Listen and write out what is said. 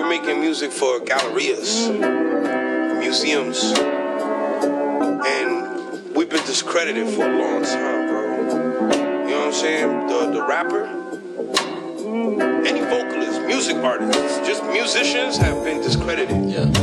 making music for gallerias, museums, and we've been discredited for a long time, bro. You know what I'm saying? The rapper, any vocalist, music artists, just musicians have been discredited. Yeah.